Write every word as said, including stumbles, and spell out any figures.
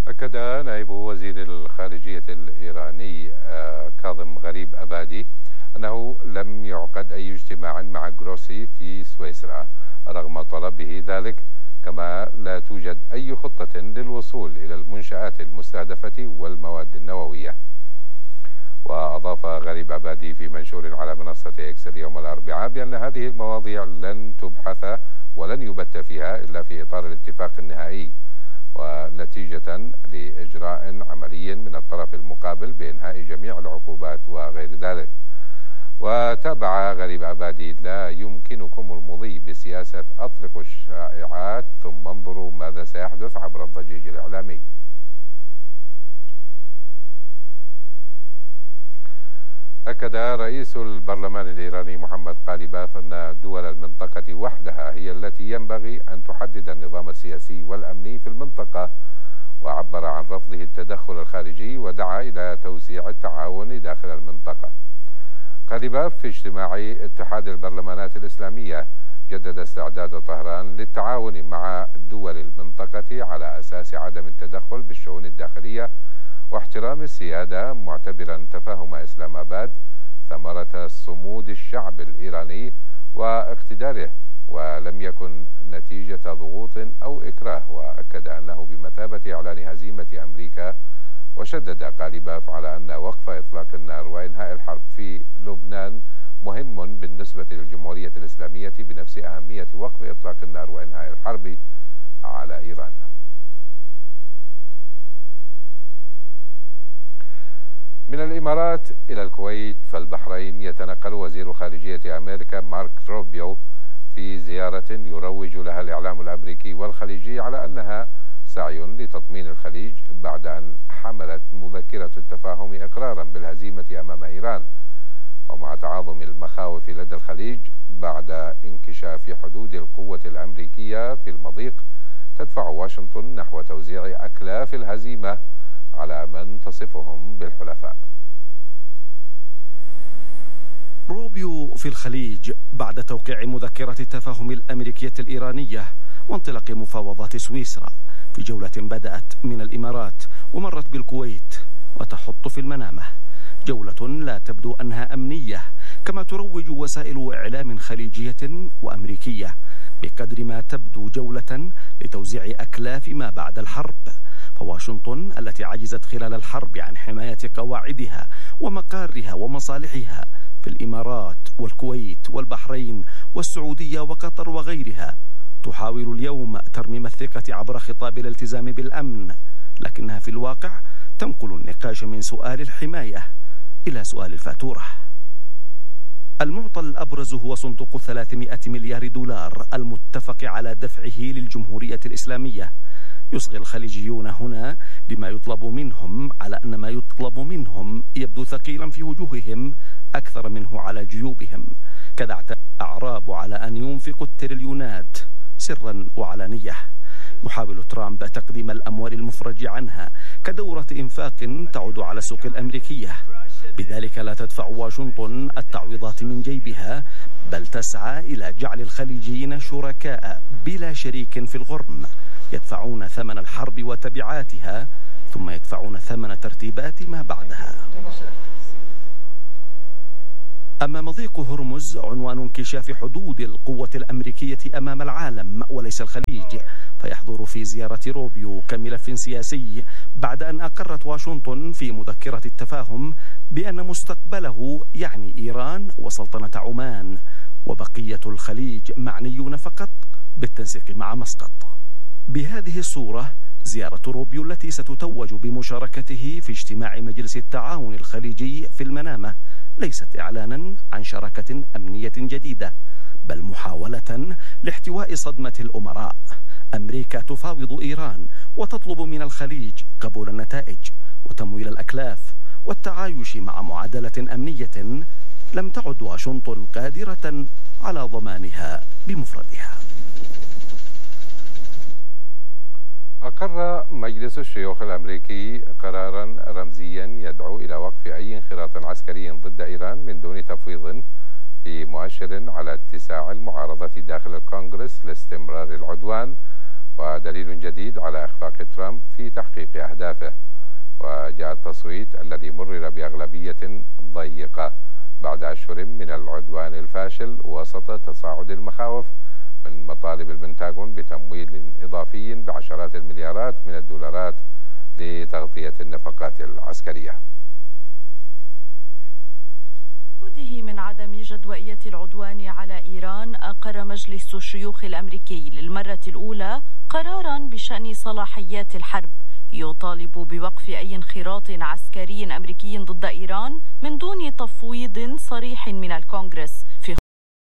أكد نائب وزير الخارجية الإيراني كاظم غريب أبادي أنه لم يعقد أي اجتماع مع جروسي في سويسرا رغم طلبه ذلك، كما لا توجد أي خطة للوصول إلى المنشآت المستهدفة والمواد النووية. وأضاف غريب أبادي في منشور على منصة إكس اليوم الأربعاء بأن هذه المواضيع لن تبحث ولن يبت فيها إلا في إطار الاتفاق النهائي ونتيجة لإجراء عملي من الطرف المقابل بإنهاء جميع العقوبات وغير ذلك. وتابع غريب أبادي: لا يمكنكم المضي بسياسة أطلقوا الشائعات ثم انظروا ماذا سيحدث عبر الضجيج الإعلامي. أكد رئيس البرلمان الإيراني محمد قالباف أن دول المنطقة وحدها هي التي ينبغي أن تحدد النظام السياسي والأمني في المنطقة، وعبر عن رفضه التدخل الخارجي ودعا إلى توسيع التعاون داخل المنطقة. قالباف في اجتماع اتحاد البرلمانات الإسلامية جدد استعداد طهران للتعاون مع دول المنطقة على أساس عدم التدخل بالشؤون الداخلية واحترام السيادة، معتبرا تفاهم إسلام آباد ثمرة صمود الشعب الإيراني واقتداره ولم يكن نتيجة ضغوط أو إكراه. وأكد أنه بمثابة إعلان هزيمة أمريكا، وشدد قالباف على أن وقف إطلاق النار وإنهاء الحرب في لبنان مهم بالنسبة للجمهورية الإسلامية بنفس أهمية وقف إطلاق النار وإنهاء الحرب على إيران. من الإمارات إلى الكويت فالبحرين يتنقل وزير خارجية أمريكا مارك روبيو في زيارة يروج لها الإعلام الأمريكي والخليجي على أنها سعي لتطمين الخليج بعد أن حملت مذكرة التفاهم إقرارا بالهزيمة أمام إيران، ومع تعاظم المخاوف لدى الخليج بعد انكشاف حدود القوة الأمريكية في المضيق، تدفع واشنطن نحو توزيع أكلاف الهزيمة على من تصفهم بالحلفاء. روبيو في الخليج بعد توقيع مذكرة التفاهم الأمريكية الإيرانية وانطلاق مفاوضات سويسرا في جولة بدأت من الإمارات ومرت بالكويت وتحط في المنامة. جولة لا تبدو أنها أمنية كما تروج وسائل إعلام خليجية وأمريكية، بقدر ما تبدو جولة لتوزيع أكلاف ما بعد الحرب. فواشنطن التي عجزت خلال الحرب عن حماية قواعدها ومقارها ومصالحها في الإمارات والكويت والبحرين والسعودية وقطر وغيرها، تحاول اليوم ترميم الثقة عبر خطاب الالتزام بالأمن، لكنها في الواقع تنقل النقاش من سؤال الحماية إلى سؤال الفاتورة. المعطى الأبرز هو صندوق ثلاثمائة مليار دولار المتفق على دفعه للجمهورية الإسلامية. يصغي الخليجيون هنا لما يطلب منهم، على أن ما يطلب منهم يبدو ثقيلا في وجوههم أكثر منه على جيوبهم. كذا اعتاد الأعراب على أن ينفقوا التريليونات سرا وعلانية. يحاول ترامب تقديم الأموال المفرج عنها كدورة إنفاق تعود على السوق الأمريكية، بذلك لا تدفع واشنطن التعويضات من جيبها، بل تسعى إلى جعل الخليجيين شركاء بلا شريك في الغرم، يدفعون ثمن الحرب وتبعاتها ثم يدفعون ثمن ترتيبات ما بعدها. أما مضيق هرمز عنوان انكشاف حدود القوة الأمريكية أمام العالم وليس الخليج، فيحضر في زيارة روبيو كملف سياسي بعد أن أقرت واشنطن في مذكرة التفاهم بأن مستقبله يعني إيران وسلطنة عمان، وبقية الخليج معنيون فقط بالتنسيق مع مسقط. بهذه الصورة زيارة روبيو التي ستتوج بمشاركته في اجتماع مجلس التعاون الخليجي في المنامة ليست إعلانا عن شراكة أمنية جديدة، بل محاولة لاحتواء صدمة الأمراء. أمريكا تفاوض إيران وتطلب من الخليج قبول النتائج وتمويل الأكلاف والتعايش مع معادلة أمنية لم تعد واشنطن قادرة على ضمانها بمفردها. أقر مجلس الشيوخ الأمريكي قرارا رمزيا يدعو إلى وقف أي انخراط عسكري ضد إيران من دون تفويض، في مؤشر على اتساع المعارضة داخل الكونغرس لاستمرار العدوان، ودليل جديد على إخفاق ترامب في تحقيق أهدافه. وجاء التصويت الذي مرر بأغلبية ضيقة بعد أشهر من العدوان الفاشل وسط تصاعد المخاوف من مطالب البنتاغون بتمويل إضافي بعشرات المليارات من الدولارات لتغطية النفقات العسكرية. وجوده من عدم جدوى العدوان على إيران، أقر مجلس الشيوخ الأمريكي للمرة الأولى قرارا بشأن صلاحيات الحرب يطالب بوقف أي انخراط عسكري أمريكي ضد إيران من دون تفويض صريح من الكونغرس